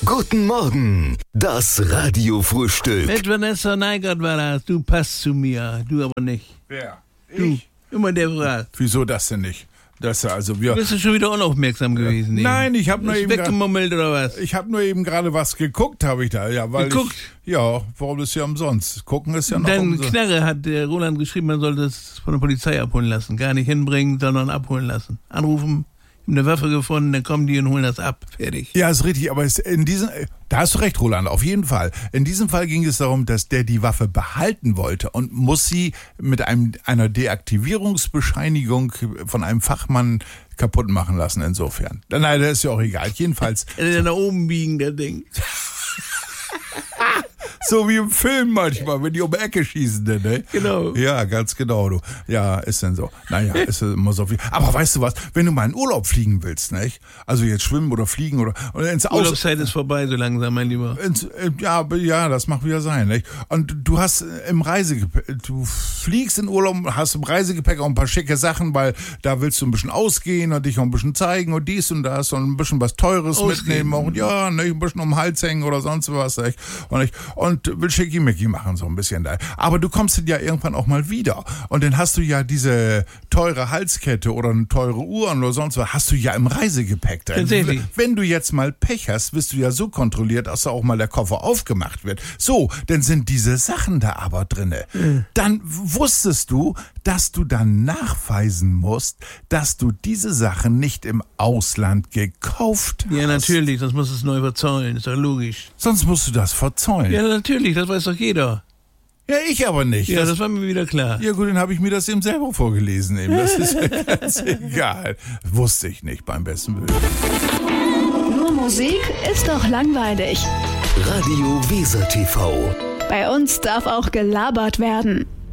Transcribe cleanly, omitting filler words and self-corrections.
Guten Morgen, das Radiofrühstück. Mit Vanessa Neigert war das. Du passt zu mir, du aber nicht. Wer? Du, immer der fragt. Wieso das denn nicht? Bist du schon wieder unaufmerksam gewesen? Nein, ich habe nur Bist eben weggemummelt oder was? Ich habe nur eben gerade was geguckt, habe ich da. Ja, weil Geguckt? Warum ist ja umsonst? Gucken ist ja noch Dein umsonst. Knarre hat der Roland geschrieben, man soll das von der Polizei abholen lassen. Gar nicht hinbringen, sondern abholen lassen. Anrufen, ihm eine Waffe gefunden, dann kommen die und holen das ab. Fertig. Ja, ist richtig, aber da hast du recht, Roland, auf jeden Fall. In diesem Fall ging es darum, dass der die Waffe behalten wollte und muss sie mit einer Deaktivierungsbescheinigung von einem Fachmann kaputt machen lassen, insofern. Nein, das ist ja auch egal. Jedenfalls. Nach oben biegen, der Ding. So wie im Film manchmal, wenn die um die Ecke schießen, ne? Genau. Ja, ganz genau, du. Ja, ist denn so. Naja, ist immer so viel. Aber weißt du was, wenn du mal in Urlaub fliegen willst, nicht? Also jetzt schwimmen oder fliegen oder ins Urlaubszeit ist vorbei, so langsam, mein Lieber. Ja, das mag wieder sein, nicht? Und du hast im Reisegepäck, du fliegst in Urlaub, hast im Reisegepäck auch ein paar schicke Sachen, weil da willst du ein bisschen ausgehen und dich auch ein bisschen zeigen und dies und das und ein bisschen was Teures mitnehmen und ja, nicht? Ein bisschen um den Hals hängen oder sonst was, nicht? Und will Schickimicki machen, so ein bisschen da. Aber du kommst ja irgendwann auch mal wieder. Und dann hast du ja diese teure Halskette oder eine teure Uhr oder sonst was, hast du ja im Reisegepäck drin. Tatsächlich. Wenn du jetzt mal Pech hast, wirst du ja so kontrolliert, dass da auch mal der Koffer aufgemacht wird. So, dann sind diese Sachen da aber drinne. Dann wusstest du, dass du dann nachweisen musst, dass du diese Sachen nicht im Ausland gekauft hast. Ja, natürlich, das muss es neu verzollen, ist doch logisch. Sonst musst du das verzollen. Ja, natürlich, das weiß doch jeder. Ja, ich aber nicht. Ja, das war mir wieder klar. Ja gut, dann habe ich mir das eben selber vorgelesen. Eben. Das ist ja ganz egal. Wusste ich nicht beim besten Willen. Nur Musik ist doch langweilig. Radio Weser TV. Bei uns darf auch gelabert werden.